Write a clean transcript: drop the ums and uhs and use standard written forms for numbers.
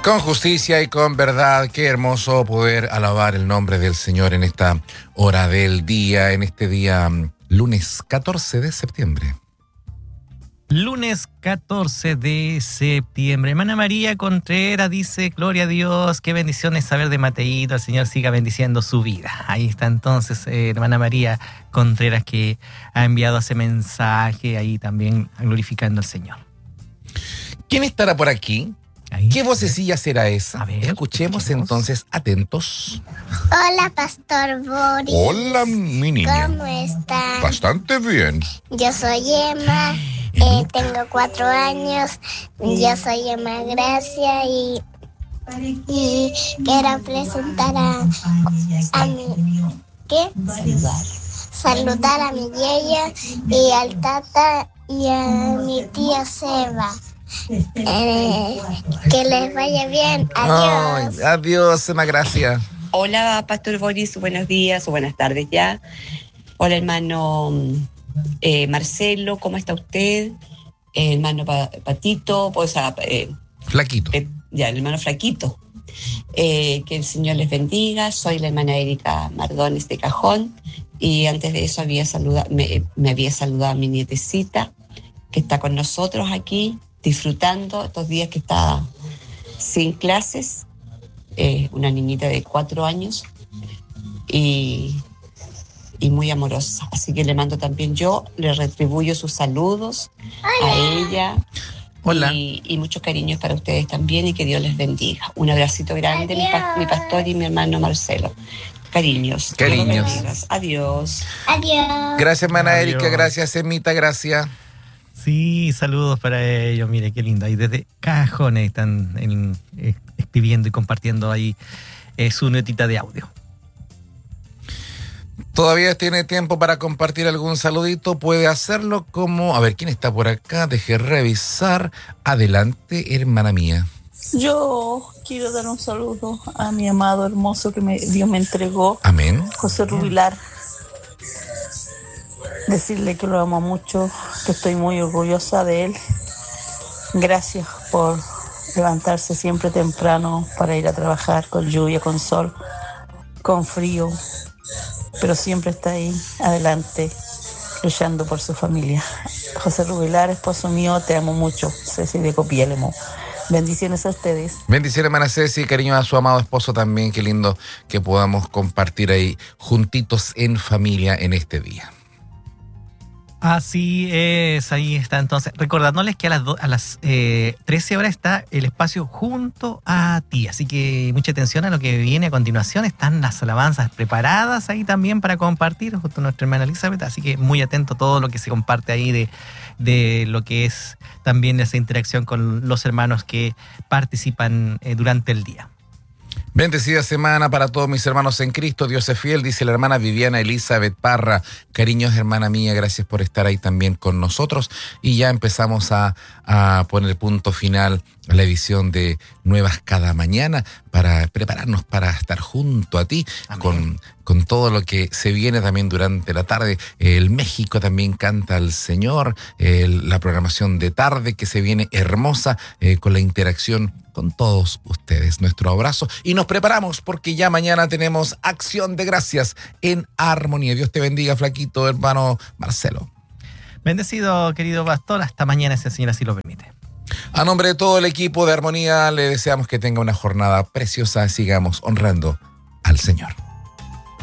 Con justicia y con verdad, qué hermoso poder alabar el nombre del Señor en esta hora del día, en este día lunes 14 de septiembre. Lunes 14 de septiembre. Hermana María Contreras dice, gloria a Dios, qué bendición es saber de Mateíto, el Señor siga bendiciendo su vida. Ahí está entonces hermana María Contreras, que ha enviado ese mensaje ahí también glorificando al Señor. ¿Quién estará por aquí? Ahí, ¿Qué vocecilla será esa? A ver, escuchemos entonces, atentos. Hola, Pastor Boris. Hola, mi niña. ¿Cómo están? Bastante bien. Yo soy Emma, tengo 4 años. Yo soy Emma Gracia y quiero presentar a mi... ¿Qué? Saludar a mi yaya y al tata y a mi tía Seba. Que les vaya bien. Adiós. Ay, adiós, Emma Gracia. Hola, Pastor Boris, buenos días o buenas tardes ya. Hola, hermano Marcelo, ¿cómo está usted? Hermano Patito, Flaquito. Ya, el hermano Flaquito. Que el Señor les bendiga. Soy la hermana Erika Mardones de Cajón. Y antes de eso me había saludado a mi nietecita, que está con nosotros aquí, disfrutando estos días que está sin clases, una niñita de 4 años y muy amorosa. Así que le mando también le retribuyo sus saludos a ella. Hola. Y muchos cariños para ustedes también y que Dios les bendiga. Un abracito grande, mi pastor y mi hermano Marcelo. Cariños. Adiós. Adiós. Gracias, hermana Adiós. Erika. Gracias, Emita. Gracias. Sí, saludos para ellos, mire qué lindo. Ahí desde Cajones están escribiendo y compartiendo ahí su notita de audio. Todavía tiene tiempo para compartir algún saludito, puede hacerlo como... A ver, ¿quién está por acá? Deje revisar. Adelante, hermana mía. Yo quiero dar un saludo a mi amado hermoso que Dios me entregó, Amén. José Rubilar. Decirle que lo amo mucho, que estoy muy orgullosa de él. Gracias por levantarse siempre temprano para ir a trabajar con lluvia, con sol, con frío, pero siempre está ahí, adelante, luchando por su familia. José Rubilar, esposo mío, te amo mucho. Ceci de Copiélemo. Bendiciones a ustedes. Bendiciones, hermana Ceci, cariño a su amado esposo también. Qué lindo que podamos compartir ahí juntitos en familia en este día. Así es, ahí está entonces. Recordándoles que a las 13 horas está el espacio junto a ti. Así que mucha atención a lo que viene a continuación. Están las alabanzas preparadas ahí también para compartir junto a nuestra hermana Elizabeth. Así que muy atento a todo lo que se comparte ahí de lo que es también esa interacción con los hermanos que participan durante el día. Bendecida semana para todos mis hermanos en Cristo. Dios es fiel, dice la hermana Viviana Elizabeth Parra. Cariños, hermana mía, gracias por estar ahí también con nosotros. Y ya empezamos a poner punto final a la edición de Nuevas cada mañana para prepararnos para estar junto a ti con todo lo que se viene también durante la tarde. El México también canta al Señor, la programación de tarde que se viene hermosa con la interacción con todos ustedes. Nuestro abrazo y nos preparamos porque ya mañana tenemos Acción de Gracias en Armonía. Dios te bendiga, flaquito, hermano Marcelo. Bendecido, querido pastor. Hasta mañana, si el Señor así lo permite. A nombre de todo el equipo de Armonía, le deseamos que tenga una jornada preciosa. Sigamos honrando al Señor.